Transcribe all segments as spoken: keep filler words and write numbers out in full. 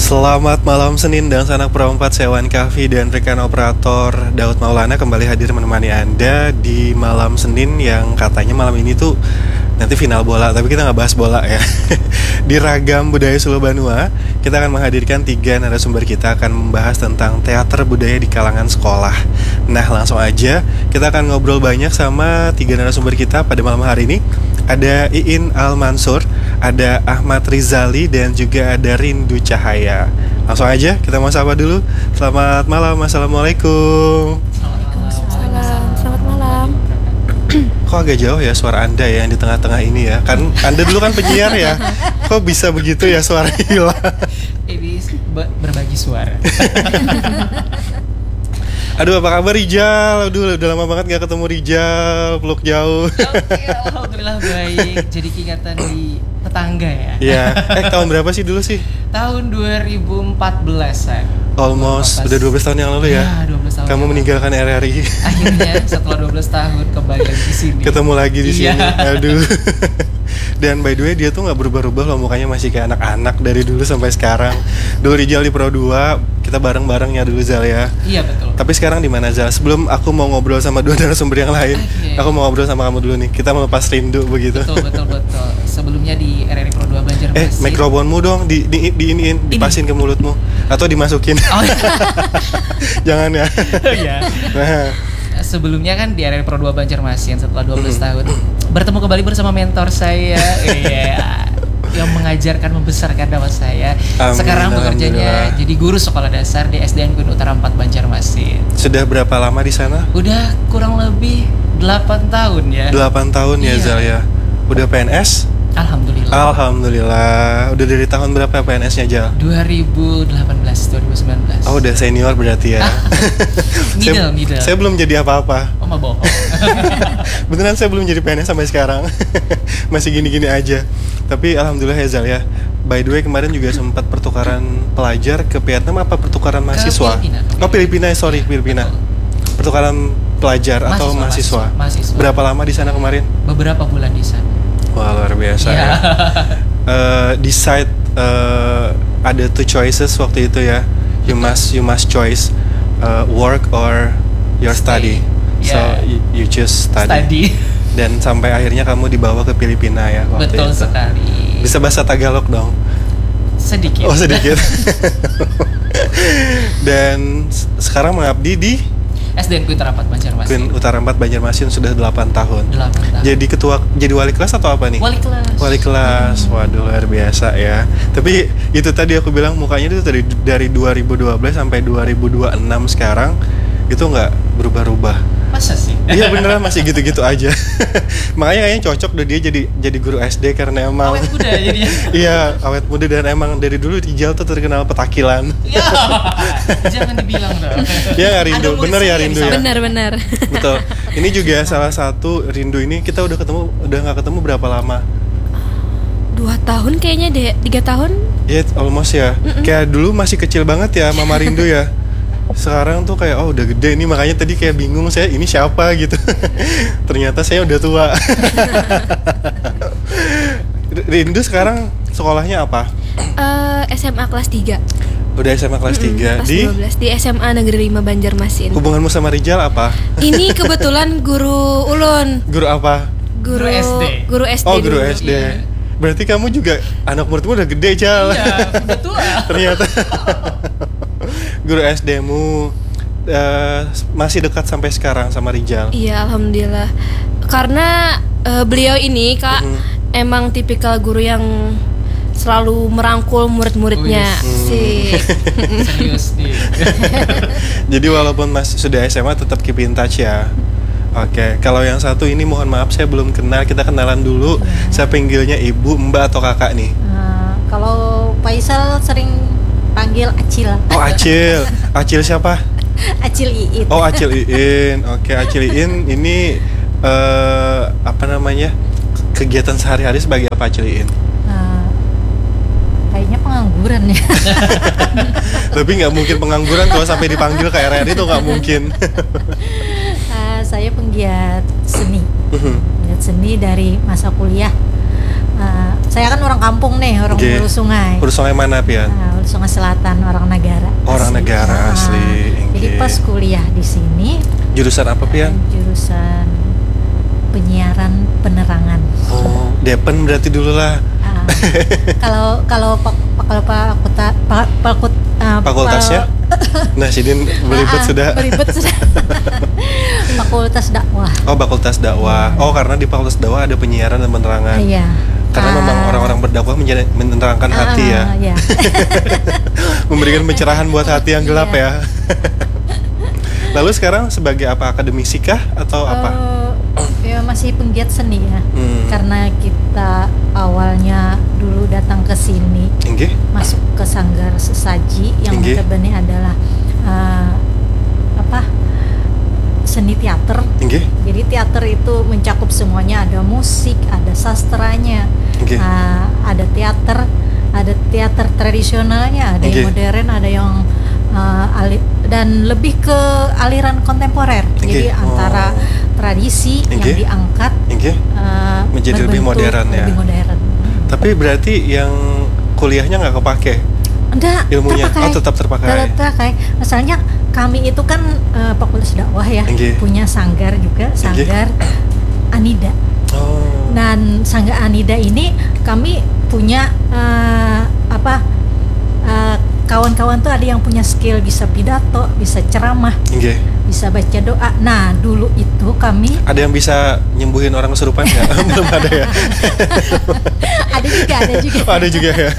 Selamat malam Senin dan sanak perempat, saya Wan Kahfi dan rekan operator Daud Maulana kembali hadir menemani Anda di malam Senin yang katanya malam ini tuh nanti final bola, tapi kita nggak bahas bola ya. Di Ragam Budaya Solo Banua, kita akan menghadirkan tiga narasumber. Kita akan membahas tentang teater budaya di kalangan sekolah. Nah, langsung aja kita akan ngobrol banyak sama tiga narasumber kita pada malam hari ini. Ada Iin Al-Mansur, ada Ahmad Rizali, dan juga ada Rindu Cahaya. Langsung aja kita mau sapa dulu. Selamat malam, assalamualaikum. Waalaikumsalam. Selamat malam. Kok agak jauh ya suara Anda ya yang di tengah-tengah ini ya? Kan Anda dulu kan penyiar ya. Kok bisa begitu ya suara hilang? Ini berbagi suara. Aduh, apa kabar Rijal? Aduh, udah lama banget gak ketemu Rijal, peluk jauh. Oke, alhamdulillah baik. Jadi ingatan di tetangga ya. Iya. Eh, tahun berapa sih dulu sih? Tahun dua ribu empat belasan. Almost, udah dua belas tahun yang lalu ya? Ya, dua belas tahun. Kamu meninggalkan R R I. Akhirnya setelah dua belas tahun kembali lagi di sini. Ketemu lagi di Iya. sini. Aduh. Dan by the way dia tuh nggak berubah-ubah loh, mukanya masih kayak anak-anak dari dulu sampai sekarang. Dulu Rijal di Pro dua, kita bareng-barengnya dulu Zal ya. Iya betul. Tapi sekarang di mana Zal? Sebelum aku mau ngobrol sama dua narasumber yang lain, Okay. aku mau ngobrol sama kamu dulu nih. Kita melepas rindu begitu. Betul betul betul. Sebelumnya di R R I Pro dua Banjarmasin. Eh, mikrofonmu dong di di di iniin, dipasin ke mulutmu atau dimasukin. Oh, Jangan ya. iya. Nah, Sebelumnya kan di R R I Pro dua Banjarmasin setelah dua belas tahun bertemu kembali bersama mentor saya. Iya. Yang mengajarkan, membesarkan nama saya. Amin, Sekarang bekerjanya alhamdulillah. jadi guru sekolah dasar di S D N Queen Utara empat Banjarmasin. sudah berapa lama di sana? Udah kurang lebih delapan tahun ya. delapan tahun ya Iya. Zal ya. Udah P N S? Alhamdulillah. Alhamdulillah. Udah dari tahun berapa P N S-nya Zal? dua ribu delapan belas dua ribu sembilan belas. Oh, udah senior berarti ya. Middle, saya, middle. saya belum jadi apa-apa. Oh, mah bohong. Beneran saya belum jadi P N S sampai sekarang. Masih gini-gini aja. Tapi alhamdulillah ya Zal ya. By the way, kemarin juga sempat pertukaran pelajar ke Vietnam apa pertukaran mahasiswa? Filipina, ke Oh, Filipina, sorry, Filipina. Betul. Pertukaran pelajar atau mahasiswa? Mahasiswa, mahasiswa. Berapa lama di sana kemarin? Beberapa bulan di sana. Wah, luar biasa Iya. ya. Uh, decide uh, ada two choices waktu itu ya. You must you must choice uh, work or your study. Stay. So Yeah. you, you choose study. Study. Dan sampai akhirnya kamu dibawa ke Filipina ya waktu Betul itu. sekali. Bisa bahasa Tagalog dong. Sedikit. Oh, sedikit. Dan s- sekarang mengabdi di S D N Queen Utara empat Banjarmasin. Queen Utara empat Banjarmasin sudah delapan tahun. delapan tahun. Jadi ketua, jadi wali kelas atau apa nih? Wali kelas. Wali kelas, waduh luar biasa ya. Tapi itu tadi aku bilang mukanya itu dari dari dua ribu dua belas sampai dua ribu dua puluh enam sekarang itu nggak berubah-ubah. Masa sih? Iya beneran masih gitu-gitu aja. Makanya kayaknya cocok deh dia jadi jadi guru S D karena emang Awet muda jadinya. iya awet muda dan emang dari dulu Rijal tuh terkenal petakilan. Ya, jangan dibilang dong. Iya nggak Rindu, Ada bener ya murid Rindu saya ya. yang Benar-benar. Betul. Ini juga salah satu Rindu ini kita udah ketemu udah nggak ketemu berapa lama? Dua tahun kayaknya deh, tiga tahun. Ya, yeah, almost ya. Mm-mm. Kayak dulu masih kecil banget ya Mama Rindu ya. Sekarang tuh kayak oh udah gede nih, makanya tadi kayak bingung saya ini siapa gitu. Ternyata saya udah tua. Rindu sekarang sekolahnya apa? Eh, S M A kelas tiga. Udah S M A kelas Mm-mm, tiga kelas di dua belas di S M A Negeri lima Banjarmasin. hubunganmu sama Rijal apa? Ini kebetulan guru ulun, Guru apa? guru Guru S D. Guru S D Oh, guru dulu. S D. Iya. Berarti kamu juga anak muridmu udah gede, Cal. Iya, udah tua. Ternyata guru S D-mu eh, masih dekat sampai sekarang sama Rijal. Iya, alhamdulillah. Karena eh, beliau ini Kak Mhm. emang tipikal guru yang selalu merangkul murid-muridnya. Wih. Sih. Serius nih. Jadi walaupun masih sudah S M A tetap keep in touch ya. Oke, kalau yang satu ini mohon maaf saya belum kenal, kita kenalan dulu. Saya panggilnya ibu, mbak atau kakak nih? Nah, kalau Faisal sering panggil Acil. Oh Acil, Acil siapa? Acil Iit. Oh Acil Iin. Oke, Acil Iin ini eh, apa namanya kegiatan sehari-hari sebagai apa Acil Iin? Nah, kayaknya pengangguran ya. Tapi nggak mungkin pengangguran kalau sampai dipanggil ke R R I itu nggak mungkin. Nah, saya penggiat seni. Penggiat seni dari masa kuliah. Nah, saya kan orang kampung nih, orang Oke. Hulu Sungai. Hulu Sungai mana Pian? Nah, Hulu Sungai Selatan, orang negara. Orang negara Ah, asli, Jadi oke. pas kuliah di sini, Jurusan apa Pian? jurusan penyiaran penerangan. Oh, Depen berarti dulu lah. Ah, kalau kalau pak kalau pak fakulta- pak fakut- ah, Fakultasnya? pal- Nah, Sidin belibet Ah, ah, sudah. belibet sudah. Fakultas dakwah. Oh, Fakultas Dakwah. Oh, karena di Fakultas Dakwah ada penyiaran dan penerangan. Iya. Karena Ah, memang orang-orang berdakwah menjadi- menerangkan hati ya. ah, iya. Memberikan pencerahan buat hati yang gelap Iya. ya. Lalu sekarang sebagai apa, akademisi kah atau apa? Eh, ya masih penggiat seni ya. Hmm. Karena kita awalnya dulu datang ke sini Inggih? masuk ke sanggar sesaji yang Inggih. notabene adalah eh, apa seni teater. Inggih? Jadi teater itu mencakup semuanya, ada musik, ada sastranya, Inggih. eh, ada teater, ada teater tradisionalnya, ada yang Inggih. modern, ada yang eh, ali- dan lebih ke aliran kontemporer. Jadi Inggih. antara Oh. tradisi yang Inggih. diangkat Inggih? eh, Menjadi lebih berbentuk modern ya. lebih modern. Tapi berarti yang kuliahnya nggak kepake Enggak, ilmunya? terpakai. Oh, tetap terpakai. Tetap terpakai. Misalnya kami itu kan eh, Fakultas Dakwah ya, Inggih. punya sanggar juga, Inggih. sanggar Anida. Oh. Dan sanggar Anida ini kami punya eh, apa eh, kawan-kawan tuh ada yang punya skill bisa pidato, bisa ceramah, Inggih. bisa baca doa. Nah dulu itu kami Ada yang bisa nyembuhin orang kesurupan nggak? Belum ada ya? ada juga ada juga. Oh, ada juga ya?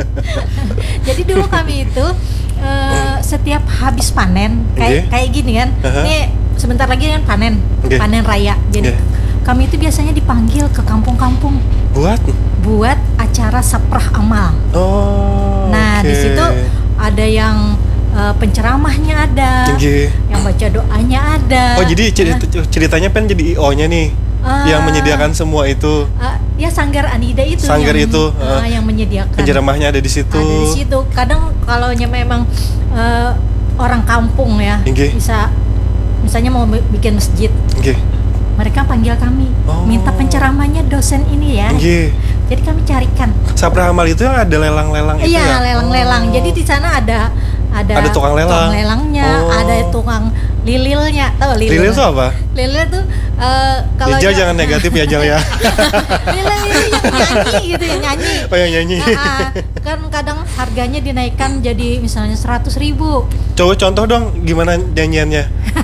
Jadi dulu kami itu eh, setiap habis panen kayak Oke. kayak gini kan. Aha. Nih sebentar lagi kan panen, Oke. panen raya. Jadi Oke. kami itu biasanya dipanggil ke kampung-kampung Buat? buat acara saprah amal. Oh. Nah, oke. di situ ada yang eh, penceramahnya ada, Inggih. yang baca doanya ada. Oh, jadi cerita, ceritanya Pen jadi I O-nya nih, Ah. yang menyediakan semua itu. Eh, ya sanggar Anida itu Sanggar yang, itu, eh, eh, yang menyediakan. Penceramahnya ada di situ. Ada di situ. Kadang kalau nya memang eh, orang kampung ya, Inggih. bisa misalnya mau bi- bikin masjid, Inggih. mereka panggil kami, Oh. minta penceramahnya dosen ini ya. Inggih. Jadi kami carikan. Saprah amal itu yang ada lelang-lelang itu ya? Iya, lelang-lelang. Oh. Jadi di sana ada ada Ada tukang lelang. lelangnya, Oh. ada tukang lililnya. Tahu lilil? Lilin itu apa? Lilil tuh eh, kalau Ijal nya- jangan negatif ya Jal ya. lilil itu yang nyanyi gitu, yang nyanyi. Oh, yang nyanyi. Ah, ah. Kan kadang harganya dinaikkan jadi misalnya seratus ribu. Coba contoh dong gimana nyanyiannya.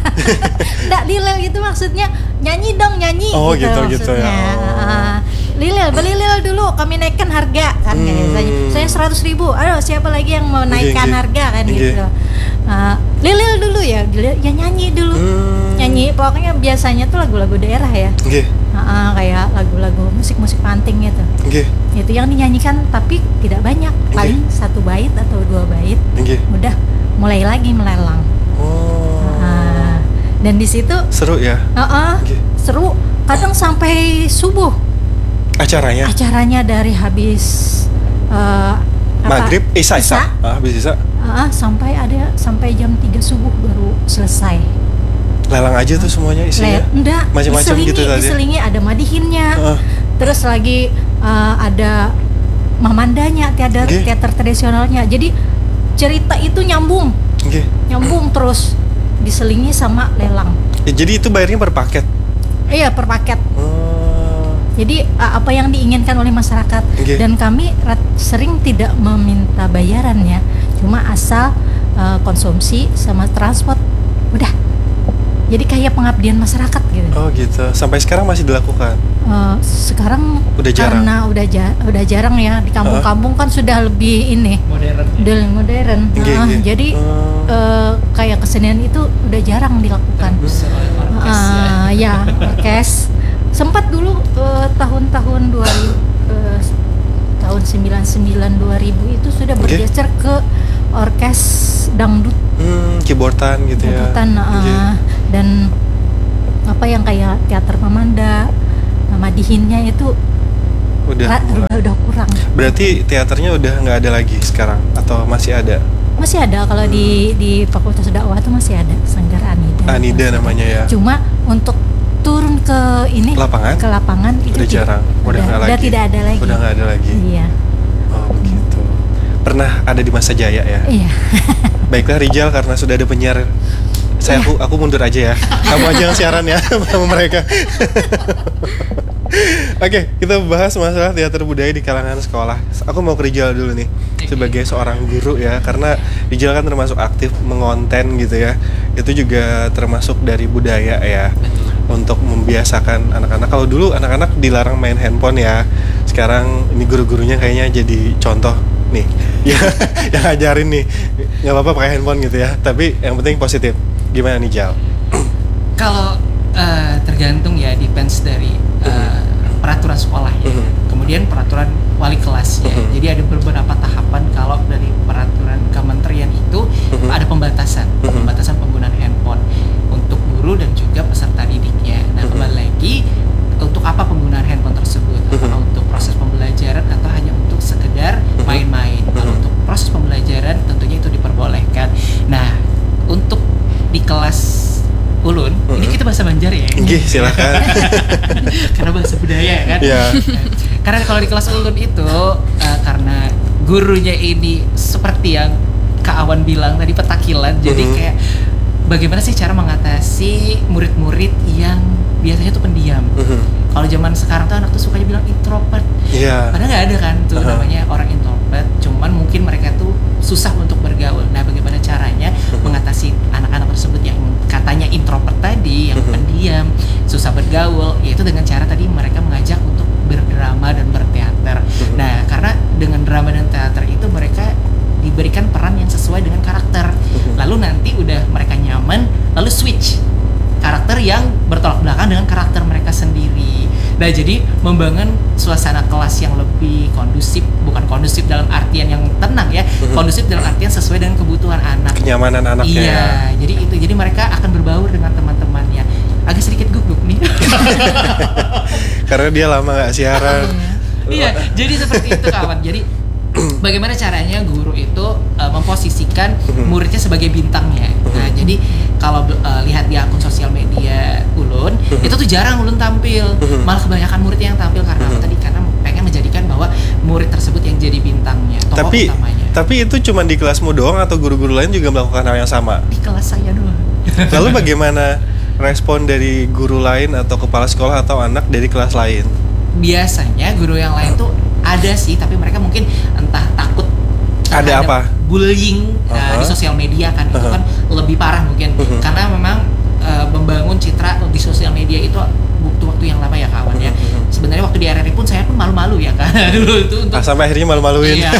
Nggak lilil itu maksudnya nyanyi dong nyanyi Oh, gitu, gitu, gitu ya. maksudnya. Oh. Ah, lilil beli lilil dulu kami naikkan harga kan Hmm. biasanya. Saya seratus ribu. Aduh siapa lagi yang mau naikkan Nggih, harga kan nggih. gitu. Ah, lilil dulu ya, lilil, ya nyanyi dulu. Hmm. Nyanyi pokoknya biasanya tuh lagu-lagu daerah ya. Nggih. Ah, ah, kayak lagu-lagu musik-musik panting gitu. Nggih. Itu yang dinyanyikan tapi tidak banyak, paling satu bait atau dua bait. Nggih. Udah mulai lagi melelang. Oh. Ah, dan di situ Seru ya uh-uh, Nggih. seru. Kadang sampai subuh acaranya. acaranya dari habis uh, apa, Maghrib, Isya, Isya. Isya, Ah, habis Isya. uh, sampai ada sampai jam tiga subuh baru selesai. Lelang aja tuh semuanya isinya. Le- enggak, Macam-macam diselingi, gitu tadi. diselingi ada madihinnya. Heeh. Terus lagi uh, ada mamandanya, teater Nggih. teater tradisionalnya. Jadi cerita itu nyambung, Nggih. nyambung terus diselingi sama lelang. Ya, jadi itu bayarnya per paket. Iya, per paket. Oh. Jadi uh, apa yang diinginkan oleh masyarakat. Oke. Dan kami rat- sering tidak meminta bayaran ya, cuma asal uh, konsumsi sama transport, udah. Jadi kayak pengabdian masyarakat gitu. Oh gitu. Sampai sekarang masih dilakukan. Uh, sekarang Udah jarang. karena udah ja- udah jarang ya, di kampung-kampung kan sudah lebih ini, Modern. udah lebih modern. Nggih, Nah, nggih. jadi Oh. uh, kayak kesenian itu udah jarang dilakukan. Bisa oleh orkes ya. Ah, ya, orkes. Sempat dulu eh, tahun-tahun dua ribu eh, tahun sembilan puluh sembilan dua ribu itu sudah Oke. bergeser ke orkes dangdut, Hmm, keyboardan gitu ya. dangdutan, ah, Nggih. dan apa yang kayak teater Mamanda, Madihinnya itu Udah ra- mulai. udah, udah kurang. Berarti teaternya udah nggak ada lagi sekarang atau masih ada? Masih ada kalau di di Fakultas Dakwah itu masih ada Sanggar Anida. Anida namanya ya. Cuma untuk turun ke ini Lapangan? ke lapangan itu Udah tidak- jarang, udah nggak udah lagi. tidak ada lagi. Udah nggak ada lagi. Iya. Oh begitu. Pernah ada di masa jaya ya? Iya. Baiklah Rijal, karena sudah ada penyiar, saya aku aku mundur aja ya. Kamu aja yang siaran ya sama mereka. Oke, kita bahas masalah teater budaya di kalangan sekolah. Aku mau ke Rijal dulu nih, sebagai seorang guru ya, karena Rijal kan termasuk aktif mengonten gitu ya. Itu juga termasuk dari budaya ya, untuk membiasakan anak-anak. Kalau dulu anak-anak dilarang main handphone ya, sekarang ini guru-gurunya kayaknya jadi contoh nih, ya, yang ngajarin nih, nggak apa-apa pakai handphone gitu ya, tapi yang penting positif. Gimana nih Jal? Kalau uh, tergantung ya, depends dari uh, peraturan sekolah ya. Mhm. Kemudian peraturan wali kelasnya. Mhm. Jadi ada beberapa tahapan kalau dari peraturan kementerian itu Mhm. ada pembatasan, Mhm. pembatasan penggunaan handphone untuk guru dan juga peserta didiknya. Nah, Mhm. kembali lagi untuk apa penggunaan handphone tersebut? Apakah Mhm. untuk proses pembelajaran atau hanya untuk sekedar Mhm. main-main? Kalau Mhm. untuk proses pembelajaran tentunya itu diperbolehkan. Nah, untuk di kelas ulun, Mhm. ini kita bahasa Banjar ya. Gih, silakan. Karena bahasa budaya kan. Iya. Karena kalau di kelas ulun itu uh, karena gurunya ini seperti yang Kak Awan bilang tadi, petakilan. Jadi Mhm. kayak bagaimana sih cara mengatasi murid-murid yang biasanya tuh pendiam. Mhm. Kalau zaman sekarang tuh anak tuh sukanya bilang introvert. Iya. Padahal nggak ada kan tuh Uh-huh. namanya orang introvert. Cuman mungkin mereka tuh susah untuk bergaul. Nah, bagaimana caranya Mhm. mengatasi anak-anak tersebut yang katanya introvert tadi, yang Mhm. pendiam, susah bergaul, yaitu dengan cara tadi mereka mengajak untuk berdrama dan berteater. Mhm. Nah, karena dengan drama dan teater itu mereka diberikan peran yang sesuai dengan karakter. Mhm. Lalu nanti udah mereka nyaman, lalu switch karakter yang bertolak belakang dengan karakter mereka sendiri. Nah, jadi membangun suasana kelas yang lebih kondusif, bukan kondusif dalam artian yang tenang ya, Mhm. kondusif dalam artian sesuai dengan kebutuhan anak. Kenyamanan anaknya. Iya, jadi itu, jadi mereka akan berbaur dengan teman-temannya. Agak sedikit gugup nih. Karena dia lama nggak siaran. Iya, jadi seperti itu kawan. Jadi bagaimana caranya guru itu uh, memposisikan Mhm. muridnya sebagai bintangnya. Nah, Mhm. jadi kalau uh, lihat di akun sosial media ulun, Mhm. itu tuh jarang ulun tampil. Mhm. Malah kebanyakan muridnya yang tampil karena apa Mhm. tadi? Karena pengen menjadikan bahwa murid tersebut yang jadi bintangnya, tokoh Tapi utamanya. tapi itu cuma di kelasmu doang atau guru-guru lain juga melakukan hal yang sama? Di kelas saya doang. Lalu bagaimana respon dari guru lain atau kepala sekolah atau anak dari kelas lain? Biasanya guru yang lain tuh ada sih, tapi mereka mungkin entah takut Ada terhadap apa? bullying uh, Uh-huh. di sosial media kan, itu Uh-huh. kan lebih parah mungkin. Uh-huh. Karena memang uh, membangun citra di sosial media itu butuh waktu yang lama ya kawan ya. Uh-huh. Sebenarnya waktu di R R I pun saya pun malu-malu ya kan dulu itu untuk Ah, sampai akhirnya malu-maluin. Iya.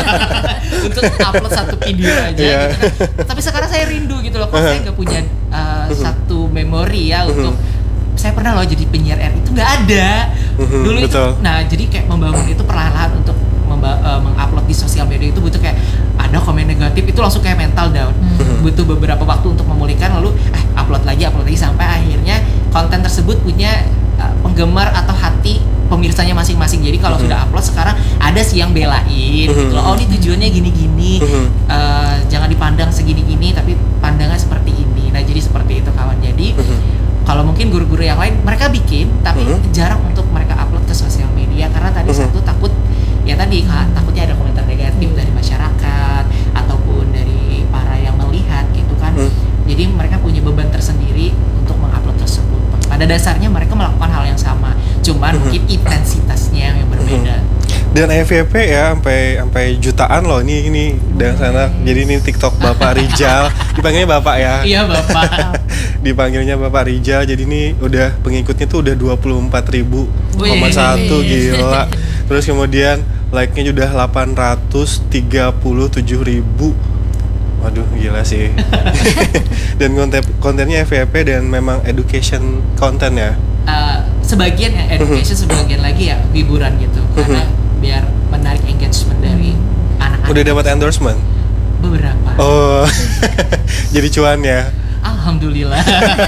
Untuk upload satu video aja Iya. gitu kan. Tapi sekarang saya rindu gitu loh, kok saya nggak punya uh, Uh-huh. satu memori ya Uh-huh. untuk saya pernah loh jadi penyiar R I itu nggak ada. Uh-huh, Dulu itu, betul. nah jadi kayak membangun itu perlahan-lahan untuk memba- uh, mengupload di sosial media itu butuh kayak ada komen negatif itu langsung kayak mental down. Mhm. Butuh beberapa waktu untuk memulihkan, lalu eh upload lagi upload lagi sampai akhirnya konten tersebut punya uh, penggemar atau hati pemirsanya masing-masing. Jadi kalau Mhm. sudah upload sekarang ada sih yang belain gitu loh. Oh, ini tujuannya gini-gini. Mhm. Uh, jangan dipandang segini-gini tapi pandangan seperti ini. Nah, jadi seperti itu kawan. Jadi Mhm. kalau mungkin guru-guru yang lain mereka bikin tapi Mhm. jarang untuk mereka upload ke sosial media karena tadi Mhm. satu takut ya tadi Kak, takutnya ada komentar negatif dari masyarakat ataupun dari para yang melihat gitu kan. Mhm. Jadi mereka punya beban tersendiri untuk mengupload tersebut. Pada dasarnya mereka melakukan hal yang sama, cuman Mhm. mungkin intensitasnya yang berbeda. Dan F Y P ya sampai sampai jutaan loh ini ini dan sana. Jadi ini TikTok Bapak Rijal, dipanggilnya Bapak ya. Iya Bapak. Dipanggilnya Bapak Rijal. Jadi ini udah pengikutnya tuh udah dua puluh empat ribu koma satu, Wih. gila. Terus kemudian like-nya udah delapan ratus tiga puluh tujuh ribu. Waduh, gila sih. Dan konten kontennya F Y P dan memang education konten ya. Uh, sebagian yang education, sebagian lagi ya hiburan gitu, karena biar menarik engagement dari anak-anak. Udah dapat endorsement? Beberapa. Oh. Jadi cuan ya. Alhamdulillah.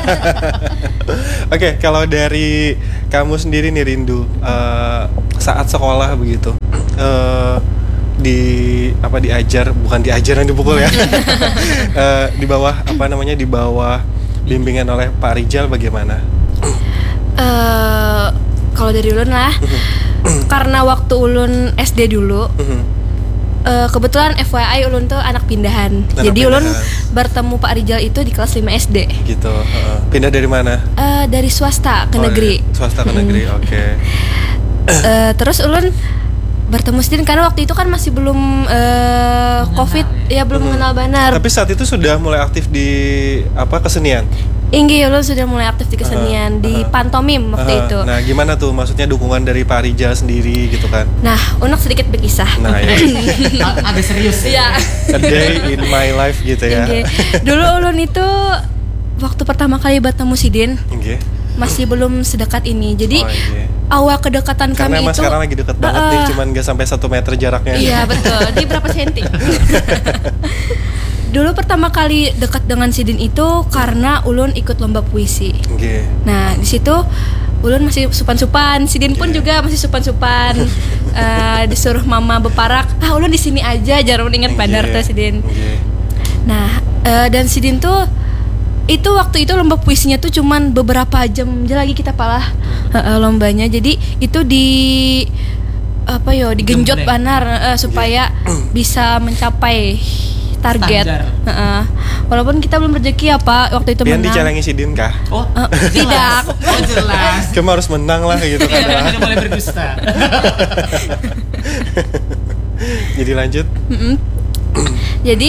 Oke, kalau dari kamu sendiri nih Rindu, eh, saat sekolah begitu, eh, di apa diajar, bukan diajar yang dipukul ya, Eh, di bawah apa namanya di bawah bimbingan oleh Pak Rijal bagaimana? Eh, kalau dari ulun lah, karena waktu ulun S D dulu, Mhm. eh, kebetulan F Y I ulun tuh anak pindahan. Anak Jadi ulun pindahan. bertemu Pak Rijal itu di kelas lima S D. Gitu. heeh. Pindah dari mana? Eh, dari swasta ke Oh, negeri. iya. Swasta ke negeri. Oke. Eh, terus ulun bertemu Sidin karena waktu itu kan masih belum eh, Mengenal, COVID, ya. ya belum Mhm. mengenal benar. Tapi saat itu sudah mulai aktif di apa kesenian? Inggi ulun sudah mulai aktif di kesenian Uh-huh, di uh-huh. pantomim waktu Ah, itu. Nah, gimana tuh maksudnya dukungan dari Pak Rijal sendiri gitu kan? Nah, unek sedikit berkisah. Nah, ya. A- agak serius Iya. A day in my life gitu ya. Inggi. Dulu ulun itu waktu pertama kali bertemu Sidin Oke. masih belum sedekat ini. Jadi Oh, iya. awal kedekatan Karena kami emang itu sekarang lagi deket banget Uh-uh. nih, cuman gak sampai satu meter jaraknya. Iya betul. Di berapa senti? Dulu pertama kali dekat dengan Sidin itu karena ulun ikut lomba puisi. Oke. Nah di situ ulun masih supan-supan, Sidin pun Iya. juga masih supan-supan. Eh, disuruh mama beparak, ah ulun di sini aja, jarang ingat bandar Oke. tuh Sidin. Oke. Nah eh, dan Sidin tuh itu waktu itu lomba puisinya tuh cuman beberapa jam aja lagi kita palah eh, eh, lombanya. Jadi itu di apa yo digenjot Gembleng. banar eh, supaya bisa mencapai target. Standar. Heeh. Walaupun kita belum rezeki ya Pak waktu itu Pian menang. dicalangi Sidin kah? Oh, Eh, jelas. tidak. Oh, jelas. Kamu harus menang lah gitu kan. Iya, tidak boleh berdusta. Jadi lanjut. Mm-mm. Jadi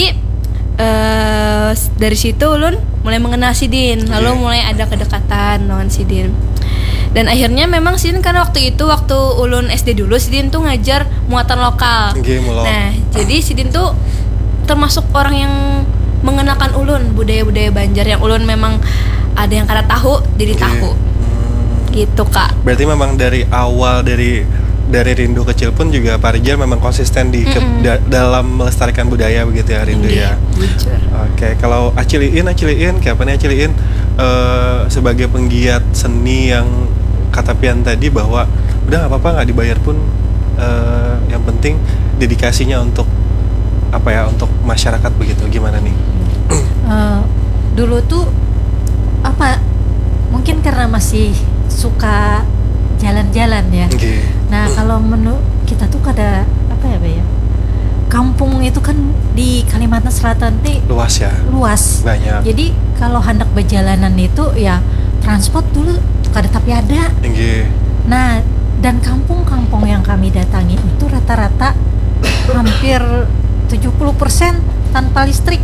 eh dari situ ulun mulai mengenal Sidin, lalu Oke. mulai ada kedekatan dengan Sidin. Dan akhirnya memang Sidin kan waktu itu waktu ulun S D dulu Sidin tuh ngajar muatan lokal. Oke, mulok. Nah, jadi Sidin tuh termasuk orang yang mengenakan ulun budaya-budaya Banjar yang ulun memang ada yang kada tahu jadi Oke. tahu. Hmm. Gitu, Kak. Berarti memang dari awal dari dari Rindu kecil pun juga Pak Rijal memang konsisten di ke- Mm-mm. da- dalam melestarikan budaya begitu ya Rindu Iya, ya. bujur. Oke, kalau Aciliin, Aciliin, kayak apa nih Aciliin eh, sebagai penggiat seni yang kata Pian tadi bahwa udah nggak apa-apa nggak dibayar pun eh, yang penting dedikasinya untuk apa ya untuk masyarakat begitu gimana nih? Eh, dulu tuh apa mungkin karena masih suka jalan-jalan ya. Oke. Nah kalau menu kita tuh kada apa ya Bay, ya kampung itu kan di Kalimantan Selatan nih Luas ya, luas. banyak. Jadi kalau hendak berjalanan itu ya transport dulu kada tapi ada. Oke. Nah dan kampung-kampung yang kami datangi itu rata-rata hampir tujuh puluh persen tanpa listrik.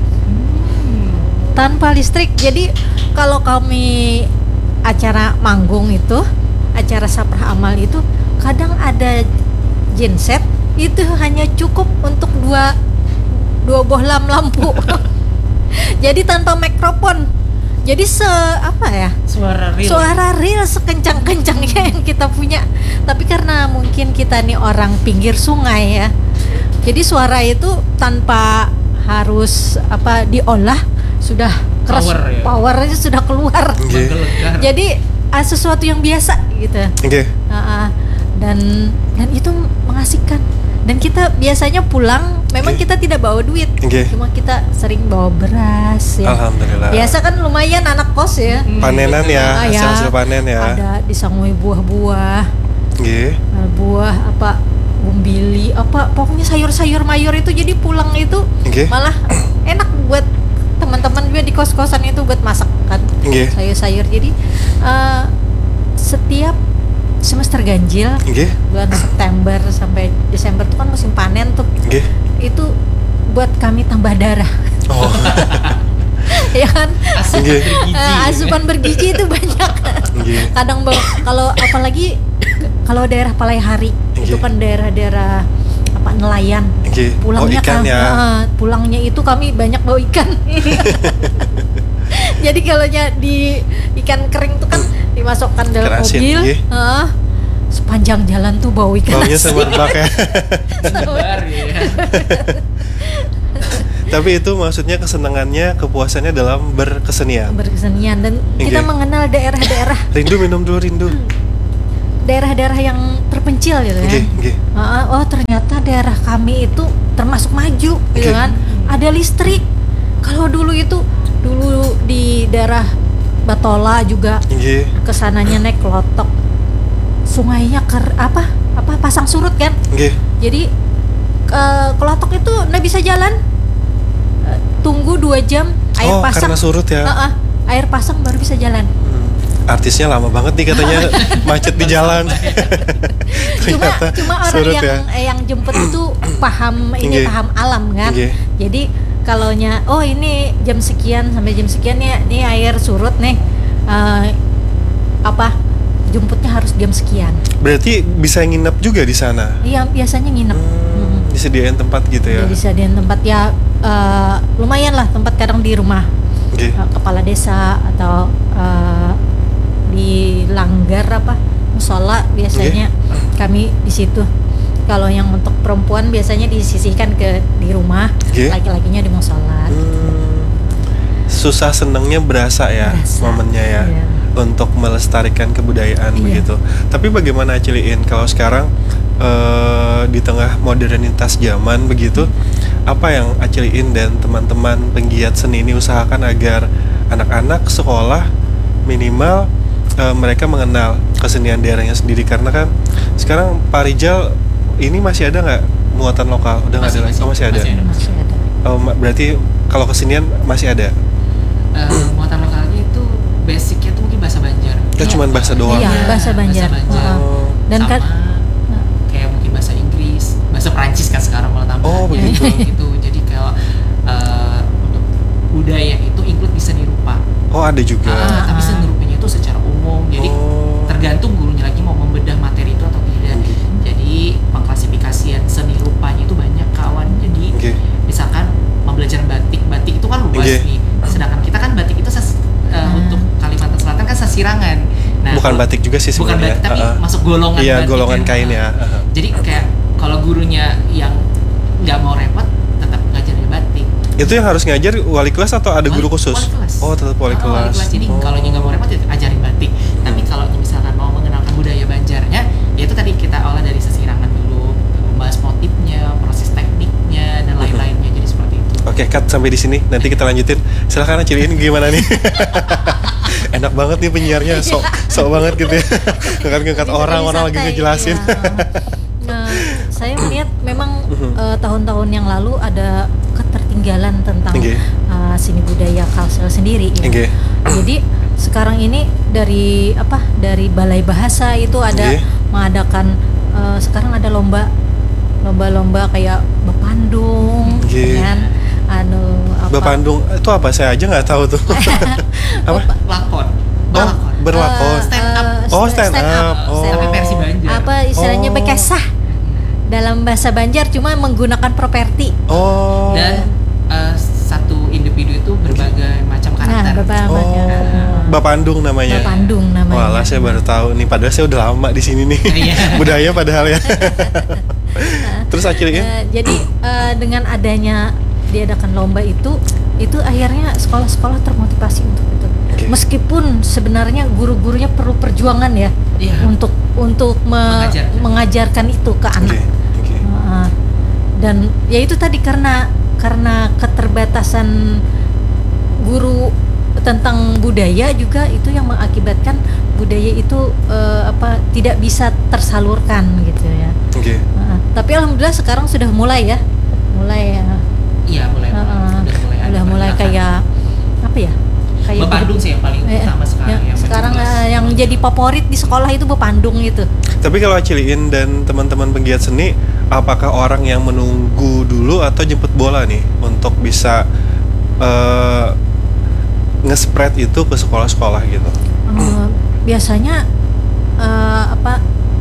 Tanpa listrik. Jadi kalau kami acara manggung itu, acara saprah amal itu kadang ada genset itu hanya cukup untuk dua dua bohlam lampu. Jadi tanpa mikrofon. Jadi se apa ya? Suara real. Suara real sekencang-kencangnya yang kita punya. Tapi karena mungkin kita nih orang pinggir sungai ya. Jadi suara itu tanpa harus apa diolah sudah keras, Power ya. powernya sudah keluar. Oke. Menggelegar. Jadi ah, sesuatu yang biasa gitu. Oke. Ah, ah. dan dan itu mengasihkan. Dan kita biasanya pulang memang Oke. kita tidak bawa duit. Oke. Cuma kita sering bawa beras ya. Alhamdulillah. Biasa kan lumayan anak kos ya. Hmm, Panenan betul. ya, Ah, ya. hasil-hasil panen ya. Ada disangui buah-buah, Oke. eh, buah apa umbili apa pokoknya sayur-sayur mayur itu jadi pulang itu Oke. malah enak buat teman-teman juga di kos-kosan itu buat masak kan Oke. sayur-sayur. Jadi eh, setiap semester ganjil Oke. bulan September sampai Desember itu kan musim panen tuh, Oke. itu buat kami tambah darah. Oh. Ya kan. Asupan Oke. bergizi. Eh, asupan bergizi itu banyak. Oke. Kadang bawa- kalau apalagi kalau daerah Palai-Hari itu Oke. kan daerah-daerah apa nelayan. Oke. Oh, Pulangnya ikan kami, ya. eh, pulangnya itu kami banyak bawa ikan. Jadi kalau di ikan kering tuh kan dimasukkan dalam Ikan asin, mobil, iya. eh, sepanjang jalan tuh bawa ikan Baunya asin. semerbak ya. Menyebar ya. Tapi itu maksudnya kesenangannya, kepuasannya dalam berkesenian. Berkesenian dan kita Oke. mengenal daerah-daerah Rindu minum dulu Rindu. daerah-daerah yang terpencil gitu Oke, ya. oke. Ah, oh ternyata daerah kami itu termasuk maju gitu Oke. kan. Ada listrik. Kalau dulu itu dulu di daerah Batola juga Nggih. kesananya naik klotok, sungainya ker apa apa pasang surut kan, Nggih. jadi ke klotok itu nggak bisa jalan. Eh, tunggu dua jam air Oh, pasang. karena surut ya. Eh, eh, air pasang baru bisa jalan. Hmm. Artisnya lama banget nih katanya macet di jalan. cuma Ternyata cuma orang surut yang ya. eh, yang jemput itu paham ini Nggih. paham alam kan. Nggih. Jadi kalaunya oh ini jam sekian sampai jam sekian nih, nih air surut nih, eh, apa jemputnya harus jam sekian. Berarti bisa nginep juga di sana. Iya biasanya nginep. Hmm, Mm. disediain tempat gitu ya. Jadi disediain tempat ya, eh, lumayan lah tempat kadang di rumah Nggih. eh, kepala desa atau eh, di langgar apa musola biasanya kami di situ. Kalau yang untuk perempuan biasanya disisihkan ke di rumah, Nggih. laki-lakinya di musola. Hmm, susah senengnya berasa ya Berasa, momennya ya, iya. untuk melestarikan kebudayaan Iya. begitu. Tapi bagaimana Aciliin kalau sekarang eh, di tengah modernitas zaman begitu, apa yang Aciliin dan teman-teman penggiat seni ini usahakan agar anak-anak sekolah minimal eh, mereka mengenal kesenian daerahnya sendiri, karena kan sekarang Pak Rijal ini masih ada nggak muatan lokal? Udah nggak ada lagi? Oh, masih ada. masih ada. Masih ada. Oh, ma- berarti kalau kesenian masih ada? Eh, muatan lokalnya itu basicnya tuh mungkin bahasa Banjar. Itu Iya. cuman bahasa doang Iya, ya? bahasa Banjar. Bahasa Banjar. Heeh. Dan sama kan kayak mungkin bahasa Inggris, bahasa Perancis kan sekarang malah tambahannya. Oh, begitu. gitu. Jadi kalau eh, untuk budaya itu include di seni rupa. Oh, ada juga. Ah, tapi seni rupanya itu secara umum. Jadi Oh. tergantung gurunya lagi mau membedah materi itu atau tidak. Oke. Jadi pengklasifikasian seni rupanya itu banyak kawan. Jadi Oke. misalkan pembelajaran batik, batik itu kan luas Oke. nih. Sedangkan kita kan batik itu ses- eh, Hmm. untuk Kalimantan Selatan kan sesirangan. Nah, Bukan kalau- batik juga sih bukan sebenarnya. batik tapi Ha-ha. masuk golongan Iya, batik golongan kan. kain ya. Ha-ha. Jadi kayak kalau gurunya yang nggak mau repot tetap ngajarnya batik. Itu yang harus ngajar wali kelas atau ada guru Wali- khusus? wali kelas. Oh, tetap wali Oh, kelas. Jadi Oh. kalau nggak mau repot ya ajarin batik. Tapi kalau misalkan mau mengenalkan budaya Banjarnya, ya itu tadi kita olah dari sesirangan dulu, membahas motifnya, proses tekniknya dan lain-lainnya. Jadi seperti itu. Oke, cut sampai di sini. Nanti kita lanjutin. Silakan Aciliin gimana nih? Enak banget nih penyiarnya, sok sok banget gitu ya. Ngangkat-ngangkat Jadi orang, orang lagi santai, ngejelasin. iya. Nah, saya melihat memang Mhm. eh, tahun-tahun yang lalu ada ketertinggalan tentang Nggih. eh, seni budaya Kalsel sendiri. Ya. Nggih. Jadi sekarang ini dari apa? Dari Balai Bahasa itu ada Nggih. mengadakan eh, sekarang ada lomba lomba-lomba kayak bepandung, Nggih. kan? Anu apa? Bepandung itu apa? Saya aja nggak tahu tuh. Apa? Lakon, Oh, berlakon. berlakon. Eh, Stand up. eh, Oh, stand up. Oh. Tapi versi Banjar. Apa istilahnya Oh. bekesah dalam bahasa Banjar cuma menggunakan properti. Oh. Dan eh, satu individu itu berbagai macam Nah, karakter. beberapa Oh. banyak. Bapandung namanya. Bapandung namanya. Walah, saya baru tahu nih. Padahal saya udah lama di sini nih. Iya. Budaya padahal ya. Terus akhirnya Eh, jadi eh, dengan adanya diadakan lomba itu, itu akhirnya sekolah-sekolah termotivasi untuk itu. Oke. Meskipun sebenarnya guru-gurunya perlu perjuangan ya Iya. untuk untuk me- Mengajarkan. mengajarkan itu ke anak. Oke, oke. Uh, dan ya itu tadi karena karena keterbatasan guru tentang budaya juga itu yang mengakibatkan budaya itu eh, apa tidak bisa tersalurkan gitu ya. Oke. Uh, tapi alhamdulillah sekarang sudah mulai ya, mulai ya. Iya, mulai. Uh, udah mulai. ada udah mulai pergerakan. kayak apa ya? Kayak Bepandung sih yang paling Eh, utama sekarang. ya, yang sekarang menjelas. eh, yang jadi favorit di sekolah itu bepandung itu. Tapi kalau Aciliin dan teman-teman penggiat seni, apakah orang yang menunggu dulu atau jemput bola nih untuk bisa eh, nge-spread itu ke sekolah-sekolah gitu? Eh, biasanya eh, apa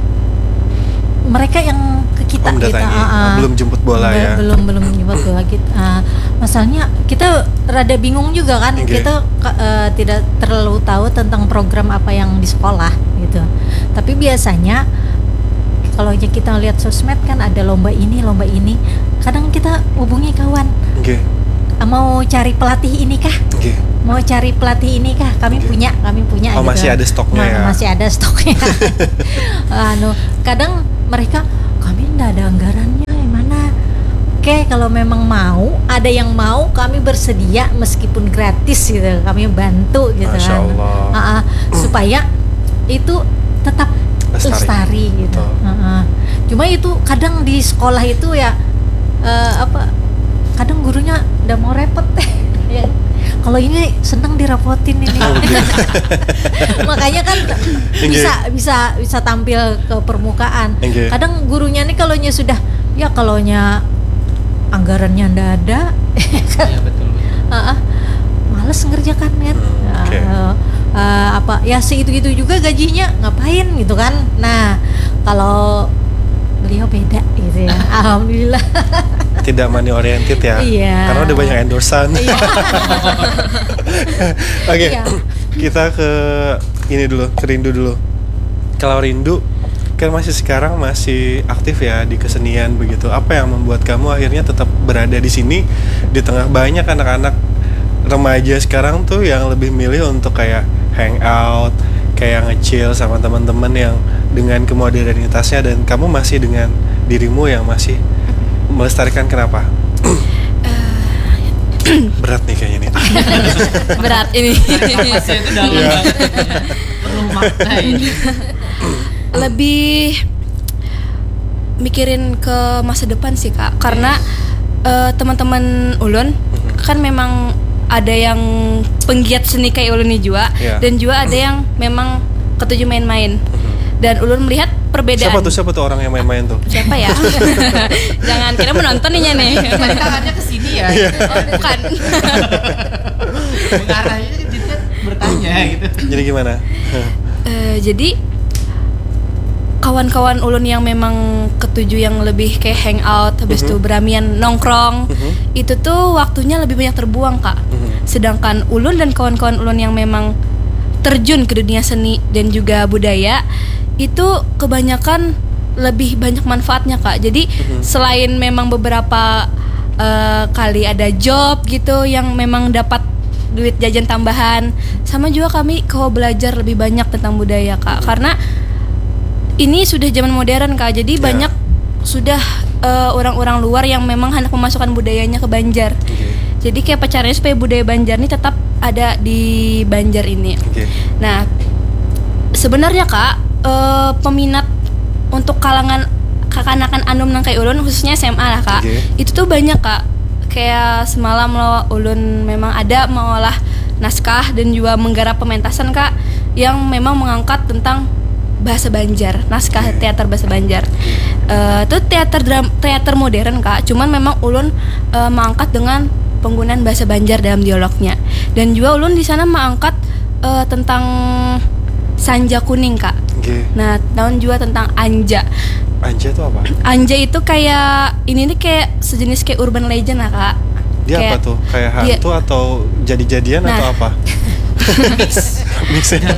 mereka yang ke kita Oh, kita mendatangi. ah, ah. Belum jemput bola Be- ya? belum belum jemput bola kita. Ah, masalahnya kita rada bingung juga kan, Oke. kita ka- eh, tidak terlalu tahu tentang program apa yang di sekolah gitu. Tapi biasanya kalau aja kita lihat sosmed kan ada lomba ini lomba ini, kadang kita hubungi kawan, Oke, "Ah, mau cari pelatih ini kah? oke. Mau cari pelatih ini kah? Kami Oke. punya, kami punya." Oh, gitu. masih ada stoknya Ma- ya? Masih ada stoknya. anu, kadang mereka kami nggak ada anggarannya, yang mana? Oke, kalau memang mau, ada yang mau, kami bersedia meskipun gratis gitu, kami bantu gitu Masya kan. Allah. Uh-uh, supaya itu tetap Lestari. lestari, gitu. Betul. Uh-uh. Cuma itu kadang di sekolah itu ya uh, apa? Kadang gurunya udah mau repot ya. Kalau ini senang dirapotin ini. Makanya kan bisa bisa bisa tampil ke permukaan. Oke. Kadang gurunya nih kalaunya sudah ya kalaunya anggarannya ndak ada, Iya betul. uh, males ngerjakan kan. Oke. Uh, uh, apa ya segitu-gitu juga gajinya ngapain gitu kan. Nah, kalau beliau beda gitu ya. Alhamdulillah. Tidak money oriented ya. Iya. Karena udah banyak endorsan. Iya. Oke. Iya. Kita ke ini dulu, ke Rindu dulu. Kalau Rindu kan masih sekarang masih aktif ya di kesenian begitu. Apa yang membuat kamu akhirnya tetap berada di sini di tengah banyak anak-anak remaja sekarang tuh yang lebih milih untuk kayak hangout, kayak nge-chill sama teman-teman yang dengan kemodernitasnya, dan kamu masih dengan dirimu yang masih melestarikan. Kenapa? Berat nih kayaknya nih. Berat ini. Masih itu dalam Iya. banget. Perlu makna ini. Lebih mikirin ke masa depan sih Kak, karena eh, teman-teman ulun kan memang ada yang penggiat seni kayak ulun nih juga, Iya. dan juga ada yang memang ketujuh main-main. Dan ulun melihat perbedaan. Siapa tuh siapa tuh orang yang main-main tuh? Siapa ya? Jangan kira menonton nih nih. Tadi tangannya ke sini ya. Oh, bukan. Mengarahnya jadi kan bertanya gitu. Jadi gimana? Eh, jadi kawan-kawan ulun yang memang ketujuh yang lebih kayak hangout, habis itu beramian nongkrong, Mhm. itu tuh waktunya lebih banyak terbuang Kak. Mhm. Sedangkan ulun dan kawan-kawan ulun yang memang terjun ke dunia seni dan juga budaya, itu kebanyakan lebih banyak manfaatnya Kak. Jadi Mhm. selain memang beberapa eh, kali ada job gitu yang memang dapat duit jajan tambahan, sama juga kami kalau belajar lebih banyak tentang budaya Kak. Karena ini sudah zaman modern Kak, jadi Ya. banyak sudah eh, orang-orang luar yang memang hendak memasukkan budayanya ke Banjar. Oke. Jadi kayak caranya supaya budaya Banjar ini tetap ada di Banjar ini. Oke. Nah, sebenarnya Kak, eh, peminat untuk kalangan kakanakan anum nang kayak ulun, khususnya S M A lah Kak, Oke. itu tuh banyak Kak. Kayak semalam lo ulun memang ada mengolah naskah dan juga menggarap pementasan Kak, yang memang mengangkat tentang bahasa Banjar, naskah teater bahasa Banjar. Eh, itu teater dram, teater modern Kak, cuman memang ulun eh, mengangkat dengan penggunaan bahasa Banjar dalam dialognya. Dan juga ulun di sana mengangkat eh, tentang Sanja Kuning Kak. Oke. Nah, tahun juga tentang Anja. Anja tuh apa? Anja itu kayak ini nih kayak sejenis kayak urban legend lah Kak. Dia Kayak- apa tuh? Kayak dia- hantu atau jadi-jadian Nah. atau apa? Mixnya.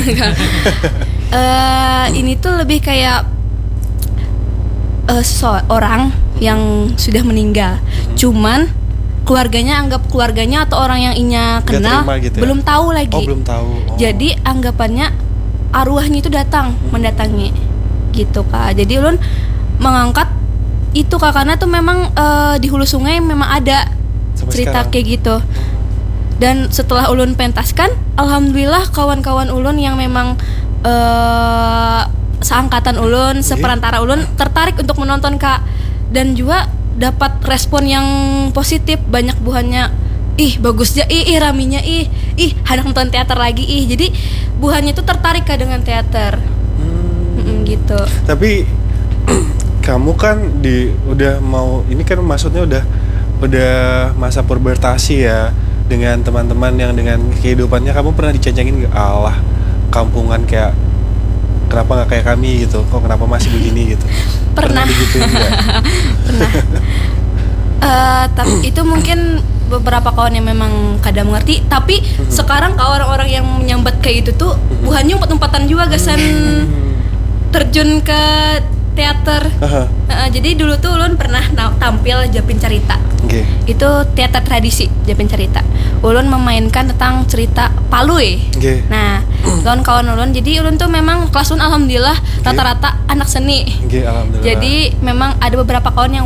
Eh, ini tuh lebih kayak eh, seseorang yang sudah meninggal. Cuman keluarganya anggap keluarganya atau orang yang Inya Nggak kenal terima gitu ya? belum tahu lagi. Oh, belum tahu. Oh. Jadi anggapannya arwahnya itu datang mendatangi gitu Kak. Jadi ulun mengangkat itu Kak, karena tuh memang eh, di hulu sungai memang ada Sampai cerita sekarang? kayak gitu. Dan setelah ulun pentaskan, alhamdulillah kawan-kawan ulun yang memang eh, seangkatan ulun, Oke. seperantara ulun tertarik untuk menonton Kak, dan juga dapat respon yang positif, banyak buhannya. Ih bagusnya, ih, ih raminya, ih, ih hendak nonton teater lagi, ih. Jadi buhannya itu tertarik Kak dengan teater. Hmm. Mm-mm, gitu. Tapi kamu kan di udah mau ini kan maksudnya udah udah masa pubertasi ya, dengan teman-teman yang dengan kehidupannya kamu pernah diceng-cengin gak? Allah, kampungan kayak kenapa nggak kayak kami gitu, kok kenapa masih begini gitu? Pernah. digituin nggak? Pernah. Eh, tapi itu mungkin beberapa kawan yang memang kadang mengerti, tapi sekarang kalau orang-orang yang menyambat kayak itu tuh bukannya umpet-umpatan juga gasan terjun ke teater. Aha. Eh, jadi dulu tuh ulun pernah na- tampil Japin Cerita. Oke. Itu teater tradisi Japin Cerita. Ulun memainkan tentang cerita Palui. Oke. Nah, kawan-kawan ulun, jadi ulun tuh memang kelas ulun alhamdulillah rata-rata anak seni. Oke, alhamdulillah. Jadi memang ada beberapa kawan yang